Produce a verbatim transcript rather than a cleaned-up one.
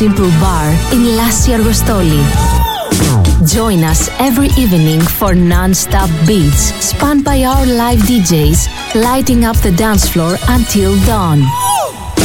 Simple Bar in Lassi Argostoli. Join us every evening for non-stop beats spun by our live D Js, lighting up the dance floor until dawn.